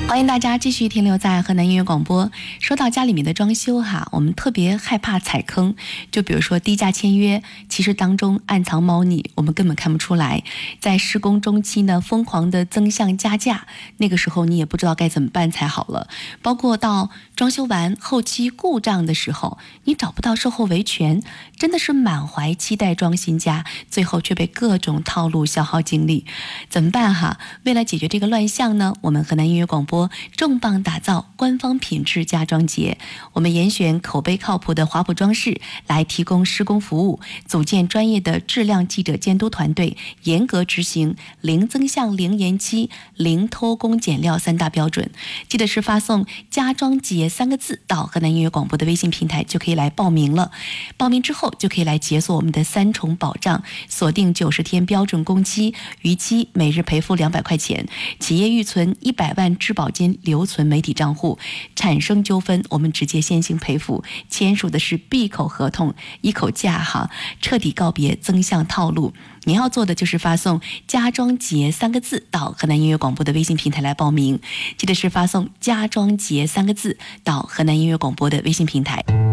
欢迎大家继续停留在河南音乐广播。说到家里面的装修哈，我们特别害怕踩坑，就比如说低价签约，其实当中暗藏猫腻，我们根本看不出来。在施工中期呢，疯狂的增项加价，那个时候你也不知道该怎么办才好了。包括到装修完后期故障的时候，你找不到售后维权，真的是满怀期待装新家，最后却被各种套路消耗精力，怎么办哈？为了解决这个乱象呢，我们河南音乐广播重磅打造官方品质家装节，我们严选口碑靠谱的华普装饰来提供施工服务，组建专业的质量记者监督团队，严格执行零增项、零延期、零偷工减料3大标准。记得是发送家装节3个字到河南音乐广播的微信平台就可以来报名了。报名之后就可以来解锁我们的3重保障，锁定90天标准工期，逾期每日赔付200块钱，企业预存100万质保金留存媒体账户，产生纠纷我们直接先行赔付，签署的是闭口合同，一口价哈，彻底告别增项套路。你要做的就是发送家装节3个字到河南音乐广播的微信平台来报名，记得是发送家装节3个字到河南音乐广播的微信平台。